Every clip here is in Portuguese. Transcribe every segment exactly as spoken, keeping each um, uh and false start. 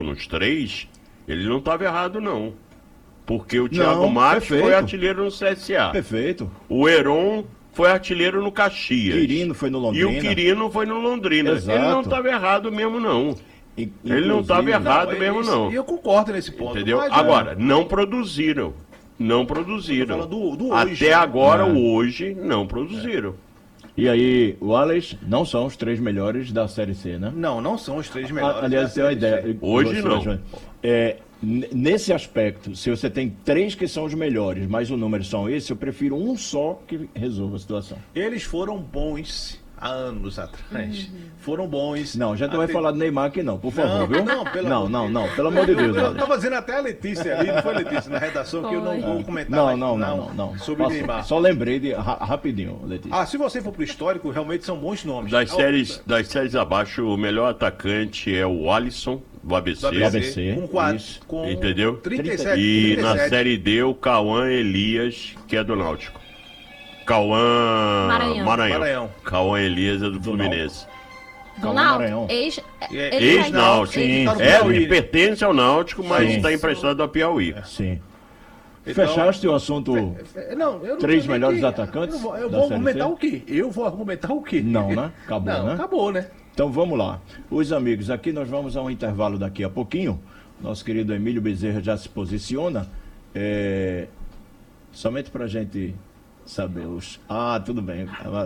nos três, ele não estava errado, não. Porque o Thiago Não, Matos perfeito. foi artilheiro no C S A. Perfeito. O Heron foi artilheiro no Caxias. Quirino foi no E Londrina. o Quirino foi no Londrina. Exato. Ele não estava errado mesmo, não. In- Ele não estava inclusive- errado Não, mesmo, isso- não. E eu concordo nesse ponto. Entendeu? mas, Agora, não produziram. Não produziram. Eu tô falando do- do hoje, Até né? agora, É. o hoje, não produziram. E aí, o Wallace não são os três melhores da Série C, né? Não, não são os três melhores. A- Aliás, da tem uma Série ideia. C. Hoje Você, não. João, É, n- nesse aspecto, se você tem três que são os melhores, mas o número são esses, eu prefiro um só que resolva a situação. Eles foram bons há anos atrás. Foram bons. Não, já não vai Até- falar do Neymar aqui não, por favor, Não, viu? não, pelo não, amor de não, Deus. não, pelo amor de Deus, Eu, eu Wallace. tava dizendo até a Letícia ali, não foi Letícia, na redação, que eu não vou comentar Não, mais, não, não, não, não. sobre Posso- Neymar. Só lembrei de ra- rapidinho, Letícia. Ah, se você for pro histórico, realmente são bons nomes. Das Ah, séries, das séries abaixo, o melhor atacante é o Alisson, do A B C. do Do A B C, com, quatro, isso. com Entendeu? trinta e sete, E trinta e na sete. série D, o Cauã Elias, que é do Náutico. Cauã Maranhão. Maranhão. Cauã Elias é do Fluminense. Do Calma, Náutico, Maranhão. ex, É, ele Ex-Náutico. Sim, tá no É, Piauí, ele né? pertence ao Náutico, mas Sim. está emprestado ao Piauí. Sim. Então- Fechaste o assunto? É, Não, eu não Três tenho nem melhores que- atacantes Eu vou, eu da vou Série argumentar C? o quê? Eu vou argumentar o quê? Não, né? Acabou, Não, né? acabou, né? Então vamos lá. Os amigos, aqui nós vamos a um intervalo daqui a pouquinho. Nosso querido Emílio Bezerra já se posiciona. É, Somente para a gente saber os. Ah, tudo bem.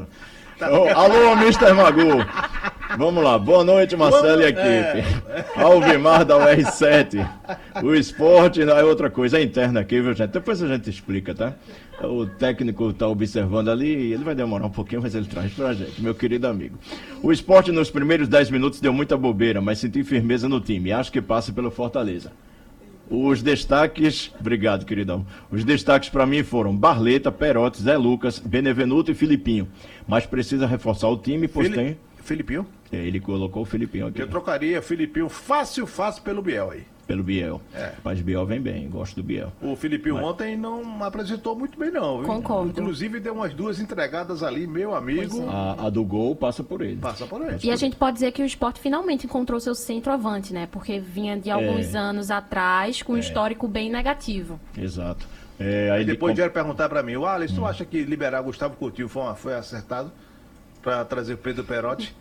Ô, alô, mister Magu. Vamos lá. Boa noite, Marcelo e equipe. Alvimar da U R sete. O esporte não é outra coisa, é interna aqui, viu, gente? Depois a gente explica, tá? O técnico está observando ali e ele vai demorar um pouquinho, mas ele traz pra gente, meu querido amigo. O esporte nos primeiros dez minutos deu muita bobeira, mas senti firmeza no time. Acho que passa pelo Fortaleza. Os destaques, obrigado, queridão. Os destaques para mim foram Barleta, Perotti, Zé Lucas, Benevenuto e Filipinho. Mas precisa reforçar o time, pois Fili- tem. Filipinho? É, ele colocou o Filipinho aqui, Eu trocaria Filipinho fácil, fácil pelo Biel aí. pelo Biel. É. Mas Biel vem bem, gosto do Biel. O Filipinho ontem não apresentou muito bem, não. Viu? Concordo. Inclusive deu umas duas entregadas ali, meu amigo. A, a do gol passa por ele. Passa por aí. E a gente pode dizer que o esporte finalmente encontrou seu centroavante, né? Porque vinha de alguns É. anos atrás com um histórico bem negativo. Exato. É, aí Aí de depois com- vieram perguntar pra mim, o Alex, tu acha que liberar Gustavo Coutinho foi, uma- foi acertado pra trazer Pedro Perotti?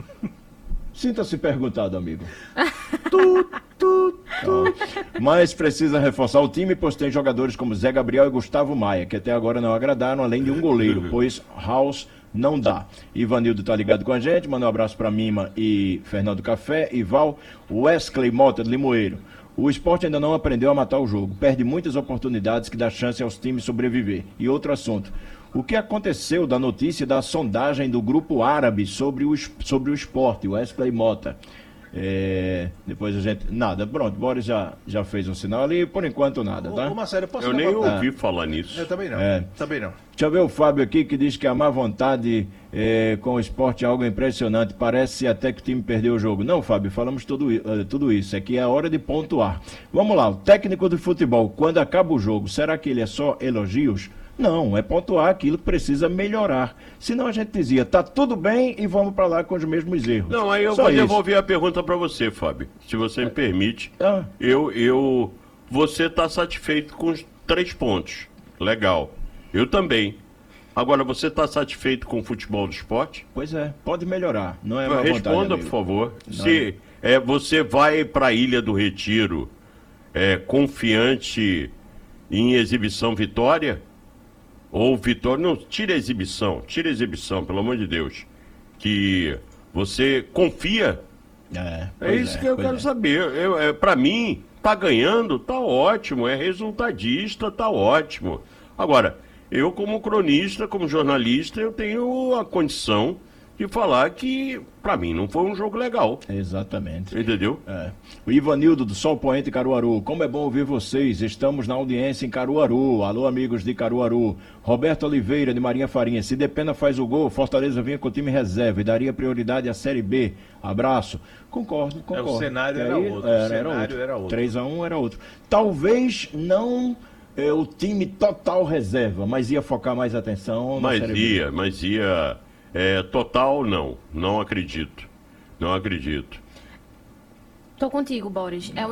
Sinta-se perguntado, amigo. tu, tu, tu. Mas precisa reforçar o time, pois tem jogadores como Zé Gabriel e Gustavo Maia, que até agora não agradaram, além de um goleiro, pois House não dá. Ivanildo tá ligado com a gente, manda um abraço para Mima e Fernando Café, e Val, Wesley Mota de Limoeiro. O esporte ainda não aprendeu a matar o jogo, perde muitas oportunidades que dá chance aos times sobreviver. E outro assunto. O que aconteceu da notícia da sondagem do grupo árabe sobre o, es- sobre o esporte, o Wesley Mota? É, depois a gente. Nada, pronto, Boris já, já fez um sinal ali, por enquanto nada, Ô, tá? ô Marcelo, eu posso Eu dar nem uma- ouvi falar nisso. Eu também não. É. Também não. Deixa eu ver o Fábio aqui que diz que a má vontade é, com o esporte é algo impressionante. Parece até que o time perdeu o jogo. Não, Fábio, falamos tudo, i- eh, tudo isso. Aqui é a hora de pontuar. Vamos lá, o técnico de futebol, quando acaba o jogo, será que ele é só elogios? Não, é pontuar aquilo que precisa melhorar. Senão a gente dizia, tá tudo bem e vamos pra lá com os mesmos erros. Não, aí eu Só vou isso. devolver a pergunta para você, Fábio. Se você me permite. Ah. Eu, eu, você está satisfeito com os três pontos. Legal. Eu também. Agora, você está satisfeito com o futebol do esporte? Pois é, pode melhorar. Não é má vontade, Responda, amigo. por favor. Se é, você vai para a Ilha do Retiro é, confiante em exibição vitória? Ou vitória? Não, tira a exibição. Tira a exibição, pelo amor de Deus. Que você confia. É, É pois isso que eu pois quero é. saber. Eu, é, para mim, tá ganhando, tá ótimo. É resultadista, tá ótimo. Agora, eu como cronista, como jornalista, eu tenho a condição de falar que, para mim, não foi um jogo legal. Exatamente. Entendeu? É. O Ivanildo do Sol Poente Caruaru. Como é bom ouvir vocês. Estamos na audiência em Caruaru. Alô, amigos de Caruaru. Roberto Oliveira de Marinha Farinha. Se Depena faz o gol, Fortaleza vinha com o time reserva e daria prioridade à Série B. Abraço. Concordo, concordo. cenário E era outro, o Era, cenário era outro. três a um era outro. Talvez não é, o time total reserva, mas ia focar mais atenção na Mas Série B. ia, mas ia. É, total, não. Não acredito. Não acredito. Tô contigo, Boris. É o